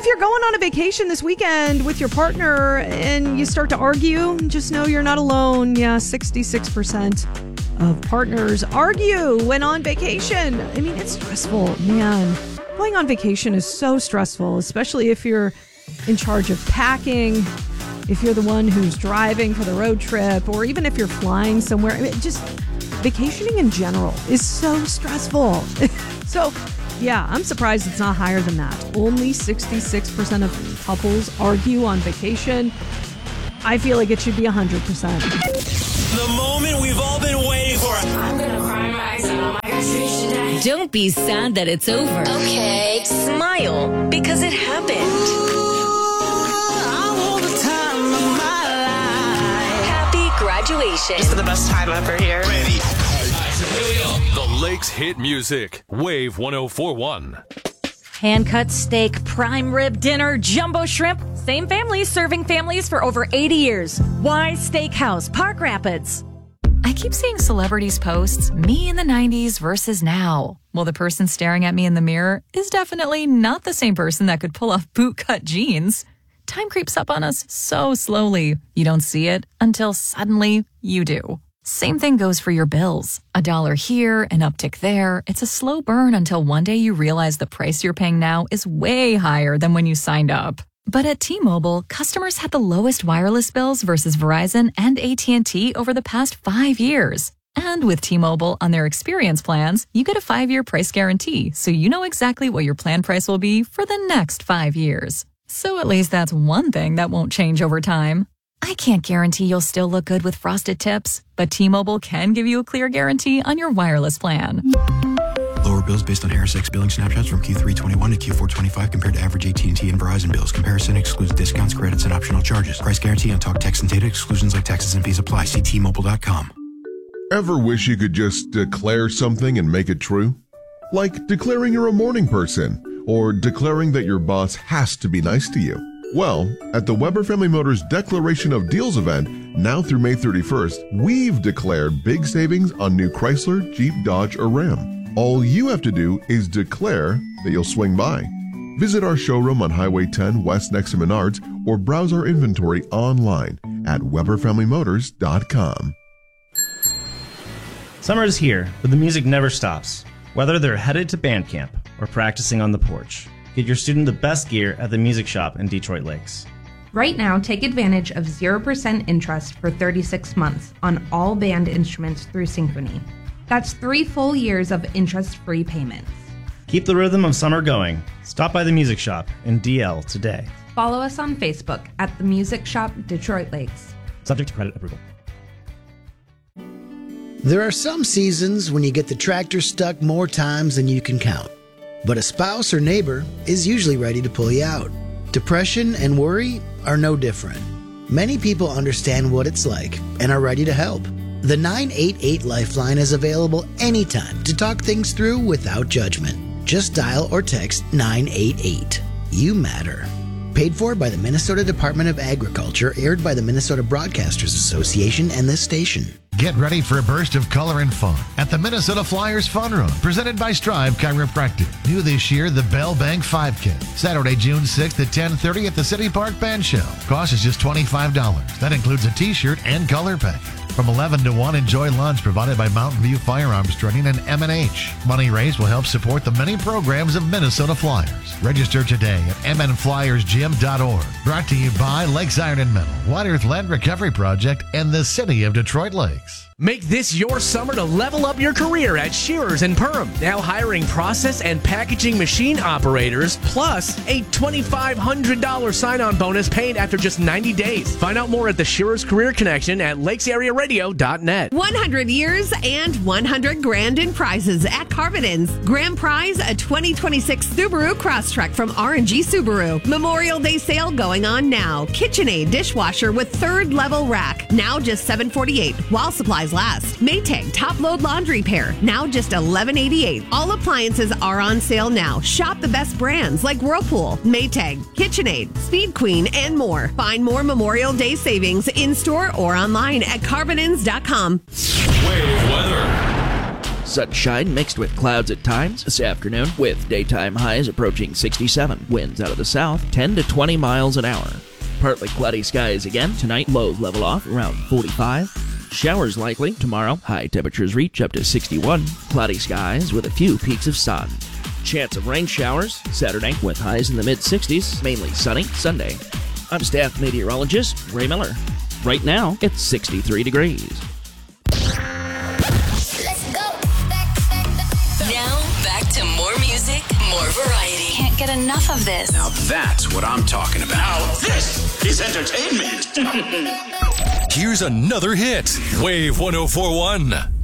If you're going on a vacation this weekend with your partner and you start to argue, just know you're not alone. Yeah, 66% of partners argue when on vacation. I mean, it's stressful, man. Going on vacation is so stressful, especially if you're in charge of packing, if you're the one who's driving for the road trip, or even if you're flying somewhere. I mean, just vacationing in general is so stressful. So, yeah, I'm surprised it's not higher than that. Only 66% of couples argue on vacation. I feel like it should be 100%. The moment we've all been waiting for. I'm gonna cry my eyes out on my street today. Don't be sad that it's over. Okay, smile, because it happened. I want the time of my life. Happy graduation. This is the best time ever here. Ready. The Lakes hit music. Wave 1041. Hand-cut steak, prime rib dinner, jumbo shrimp. Same family serving families for over 80 years. Why Steakhouse, Park Rapids. I keep seeing celebrities posts, me in the 90s versus now. Well, the person staring at me in the mirror is definitely not the same person that could pull off bootcut jeans. Time creeps up on us so slowly. You don't see it until suddenly you do. Same thing goes for your bills. $1 here, an uptick there. It's a slow burn until one day you realize the price you're paying now is way higher than when you signed up. But at T-Mobile, customers had the lowest wireless bills versus Verizon and AT&T over the past 5 years. And with T-Mobile on their experience plans, you get a 5-year price guarantee, so you know exactly what your plan price will be for the next 5 years. So at least that's one thing that won't change over time. I can't guarantee you'll still look good with frosted tips, but T-Mobile can give you a clear guarantee on your wireless plan. Lower bills based on HarrisX billing snapshots from Q321 to Q425 compared to average AT&T and Verizon bills. Comparison excludes discounts, credits, and optional charges. Price guarantee on talk, text, and data. Exclusions like taxes and fees apply. See T-Mobile.com. Ever wish you could just declare something and make it true? Like declaring you're a morning person, or declaring that your boss has to be nice to you. Well, at the Weber Family Motors Declaration of Deals event, now through May 31st, we've declared big savings on new Chrysler, Jeep, Dodge, or Ram. All you have to do is declare that you'll swing by. Visit our showroom on Highway 10 West next to Menards, or browse our inventory online at WeberFamilyMotors.com. Summer is here, but the music never stops. Whether they're headed to band camp or practicing on the porch, get your student the best gear at the Music Shop in Detroit Lakes. Right now, take advantage of 0% interest for 36 months on all band instruments through Synchrony. That's 3 full years of interest-free payments. Keep the rhythm of summer going. Stop by the Music Shop in DL today. Follow us on Facebook at the Music Shop Detroit Lakes. Subject to credit approval. There are some seasons when you get the tractor stuck more times than you can count. But a spouse or neighbor is usually ready to pull you out. Depression and worry are no different. Many people understand what it's like and are ready to help. The 988 Lifeline is available anytime to talk things through without judgment. Just dial or text 988. You matter. Paid for by the Minnesota Department of Agriculture, aired by the Minnesota Broadcasters Association and this station. Get ready for a burst of color and fun at the Minnesota Flyers Fun Run, presented by Strive Chiropractic. New this year, the Bell Bank 5K. Saturday, June 6th at 10:30 at the City Park Band Shell. Cost is just $25. That includes a t-shirt and color package. From 11 to 1, enjoy lunch provided by Mountain View Firearms Training and M&H. Money raised will help support the many programs of Minnesota Flyers. Register today at mnflyersgym.org. Brought to you by Lakes Iron and Metal, White Earth Land Recovery Project, and the City of Detroit Lakes. Make this your summer to level up your career at Shearers and Perm. Now hiring process and packaging machine operators, plus a $2,500 sign-on bonus paid after just 90 days. Find out more at the Shearers Career Connection at lakesarearadio.net. 100 years and 100 grand in prizes at Carvin's. Grand prize, a 2026 Subaru Crosstrek from R&G Subaru. Memorial Day sale going on now. KitchenAid dishwasher with 3rd level rack, now just $748 while supplies last. Maytag top load laundry pair, now just $11.88. All appliances are on sale now. Shop the best brands like Whirlpool, Maytag, KitchenAid, Speed Queen, and more. Find more Memorial Day savings in store or online at carvinins.com. Wave weather. Sunshine mixed with clouds at times this afternoon, with daytime highs approaching 67. Winds out of the south, 10 to 20 miles an hour. Partly cloudy skies again tonight, lows level off around 45. Showers likely tomorrow, high temperatures reach up to 61. Cloudy skies with a few peaks of sun. Chance of rain showers Saturday with highs in the mid-60s, mainly sunny Sunday. I'm staff meteorologist Ray Miller. Right now, it's 63 degrees. Now, back to more music, more variety. Can't get enough of this. Now that's what I'm talking about. Now this is entertainment. Here's another hit. Wave 104.1.